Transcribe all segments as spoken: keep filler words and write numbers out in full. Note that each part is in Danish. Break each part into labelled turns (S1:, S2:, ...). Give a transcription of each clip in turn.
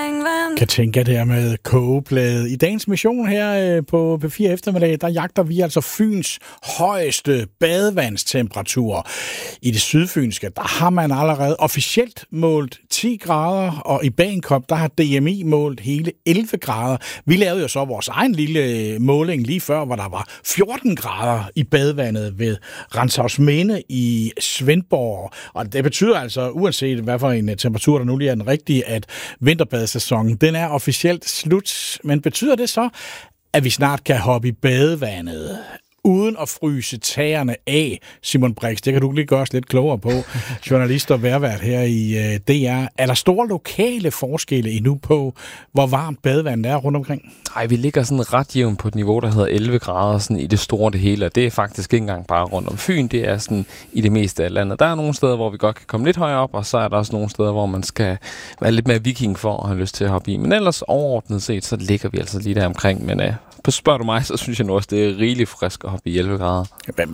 S1: Katinka der med kogeplade. I dagens mission her på P fire eftermiddag, der jagter vi altså Fyns højeste badevandstemperatur. I det sydfynske, der har man allerede officielt målt ti grader, og i Bagenkop, der har D M I målt hele elleve grader. Vi lavede jo så vores egen lille måling lige før, hvor der var fjorten grader i badevandet ved Rantzausminde i Svendborg. Og det betyder altså, uanset hvad for en temperatur, der nu lige er den rigtige, at vinterbadsæsonen, den er officielt slut. Men betyder det så, at vi snart kan hoppe i badevandet uden at fryse tæerne af? Simon Brix, det kan du lige gøre os lidt klogere på. Journalist og værvært her i D R. Er der store lokale forskelle endnu på, hvor varmt badevandet er rundt omkring?
S2: Nej, vi ligger sådan ret jævnt på et niveau, der hedder elleve grader sådan i det store det hele. Det er faktisk ikke engang bare rundt om Fyn, det er sådan i det meste af landet. Der er nogle steder, hvor vi godt kan komme lidt højere op, og så er der også nogle steder, hvor man skal være lidt mere viking for at have lyst til at hoppe i. Men ellers overordnet set, så ligger vi altså lige der omkring. Men uh, spørger du mig, så synes jeg nu også, det er rigeligt frisk at hoppe i elleve grader.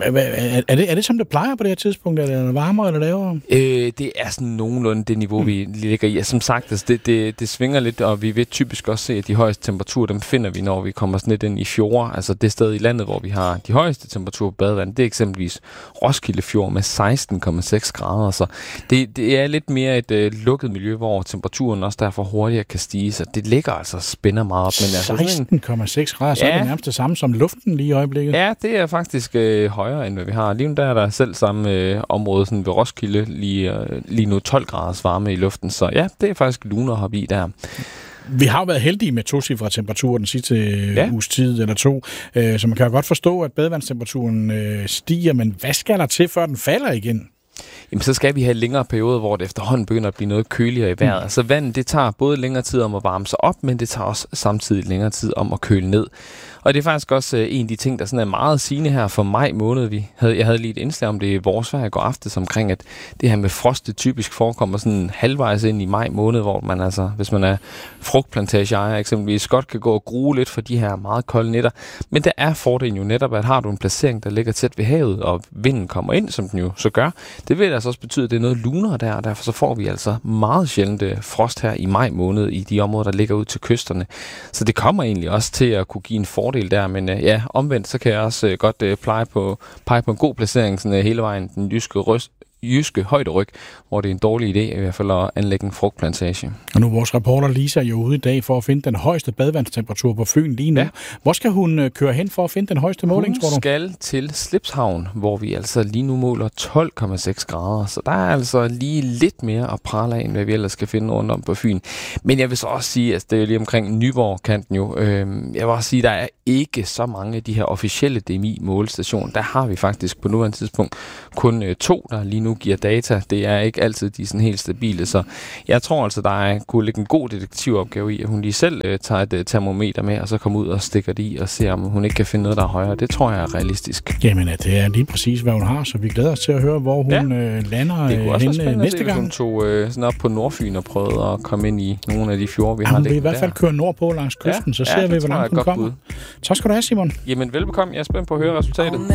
S1: Er det, er det som det plejer på det her tidspunkt? Er det varmere eller lavere?
S2: Øh, det er sådan nogenlunde det niveau, vi ligger i. Som sagt, altså det, det, det svinger lidt, og vi vil typisk også se, at de højeste temperaturer, dem finder vi, når vi kommer sådan lidt ind i fjorde. Altså det sted i landet, hvor vi har de højeste temperaturer på badevand, det er eksempelvis Roskilde Fjord med seksten komma seks grader. Så det, det er lidt mere et øh, lukket miljø, hvor temperaturen også derfor hurtigere kan stige. Så det ligger altså spænder meget op. Men altså,
S1: seksten komma seks grader, så ja. Er det nærmest det samme som luften lige i øjeblikket?
S2: Ja, det er faktisk øh, højere, end hvad vi har. Lige nu der er der selv samme øh, område sådan ved Roskilde, lige, øh, lige nu tolv graders varme i luften. Så ja, det er faktisk luner at hoppe i der.
S1: Vi har jo været heldige med tocifrede temperaturer den sidste ja. uges tid eller to, så man kan jo godt forstå, at badevandstemperaturen stiger, men hvad skal der til, før den falder igen?
S2: Jamen, så skal vi have længere perioder, hvor det efterhånden begynder at blive noget køligere i vejret. Mm. Altså vandet, det tager både længere tid om at varme sig op, men det tager også samtidig længere tid om at køle ned. Og det er faktisk også øh, en af de ting, der sådan er meget sigende her for maj måned. Vi havde, jeg havde lige et indslag om det i vores vejr i går aftes omkring, at det her med frost, det typisk forekommer sådan halvvejs ind i maj måned, hvor man altså, hvis man er frugtplantageejer eksempelvis, godt kan gå og grue lidt for de her meget kolde nætter. Men der er fordelen jo netop, at har du en placering, der ligger tæt ved havet, og vinden kommer ind, som den jo så gør, det vil altså også betyde, at det er noget lunere der, og derfor så får vi altså meget sjældent frost her i maj måned i de områder, der ligger ud til kysterne. Så det kommer egentlig også til at kunne give en fordel der, men øh, ja, omvendt, så kan jeg også øh, godt øh, pleje på, pege på en god placering sådan, øh, hele vejen den jyske, røst, jyske højderyg, hvor det er en dårlig idé i hvert fald at anlægge en frugtplantage.
S1: Og nu er vores reporter Lisa jo ude i dag for at finde den højeste badevandstemperatur på Fyn lige nu. Ja. Hvor skal hun øh, køre hen for at finde den højeste måling, tror du?
S2: Hun skal til Slipshavn, hvor vi altså lige nu måler tolv komma seks grader, så der er altså lige lidt mere at prale af, end hvad vi ellers skal finde rundt om på Fyn. Men jeg vil så også sige, at det er lige omkring Nyborg-kanten jo. Øh, jeg vil også sige, at der er ikke så mange af de her officielle D M I-målestationer. Der har vi faktisk på nuværende tidspunkt kun øh, to, der lige nu giver data. Det er ikke altid de sådan helt stabile, så jeg tror altså, der er, kunne ligge en god detektivopgave i, at hun lige selv øh, tager et øh, termometer med, og så kommer ud og stikker det i og ser, om hun ikke kan finde noget, der er højere. Det tror jeg er realistisk.
S1: Jamen, det er lige præcis, hvad hun har, så vi glæder os til at høre, hvor hun ja. øh, lander
S2: det kunne også
S1: henne
S2: være
S1: næste
S2: se,
S1: gang.
S2: Hun tog øh, sådan op på Nordfyn og prøvede at komme ind i nogle af de fjorde, vi
S1: ja,
S2: har
S1: liggende der.
S2: Vi
S1: vil i hvert fald køre nordpå langs kysten, ja, så ser ja, vi, hvordan hun kommer. Bud. Tak skal du have, Simon.
S2: Jamen, velbekomme. Jeg er spændt på at høre resultatet.